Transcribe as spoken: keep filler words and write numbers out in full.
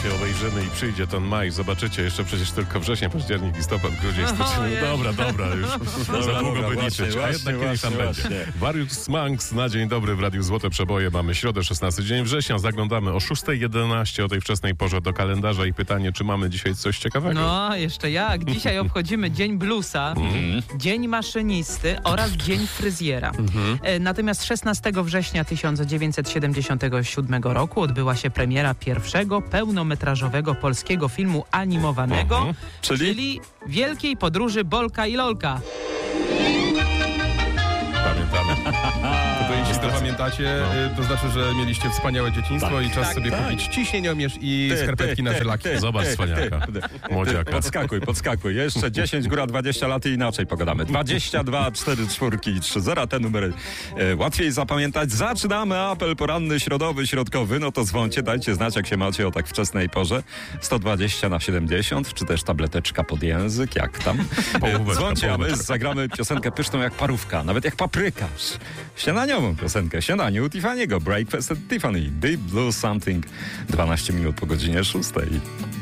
się obejrzymy i przyjdzie ten maj, zobaczycie, jeszcze przecież tylko wrzesień, październik, listopad, grudzień, styczeń. No dobra, dobra, już za długo by liczyć, a jednak kiedyś tam będzie. Warius Manx na dzień dobry w Radiu Złote Przeboje. Mamy środę, szesnasty dzień września. Zaglądamy o szósta jedenaście o tej wczesnej porze do kalendarza i pytanie, czy mamy dzisiaj coś ciekawego? No, jeszcze jak. Dzisiaj obchodzimy Dzień Bluesa, Mhm. Dzień Maszynisty oraz Dzień Fryzjera. E, Natomiast szesnastego września tysiąc dziewięćset siedemdziesiątego siódmego roku odbyła się premiera pierwszego pełnometrażowego polskiego filmu animowanego, Mhm. Czyli? czyli Wielkiej Podróży Bolka i Lolka. Pamiętamy. To jeśli to pamiętacie, y, to znaczy, że mieliście wspaniałe dzieciństwo Tak, i czas tak, sobie tak. kupić ciśnieniomierz i Ty, skarpetki ty, na ty, żelaki. ty, Zobacz ty, cwaniaka. ty, ty. Młodziaka. Podskakuj, podskakuj. Jeszcze dziesięć, góra dwadzieścia lat i inaczej pogadamy. dwadzieścia dwa, cztery, czwórki i trzy zera. Te numery e, łatwiej zapamiętać. Zaczynamy apel poranny, środowy, środkowy. No to dzwoncie, dajcie znać, jak się macie o tak wczesnej porze. sto dwadzieścia na siedemdziesiąt, czy też tableteczka pod język, jak tam. Połóweczka, Dzwoncie, a my połóweczka. zagramy piosenkę pyszną jak parówka, nawet jak paprykarz. Śniadaniową piosenkę, śniadanie u Tiffany'ego. Breakfast at Tiffany. Deep Blue Something. dwanaście minut po godzinie szóstej.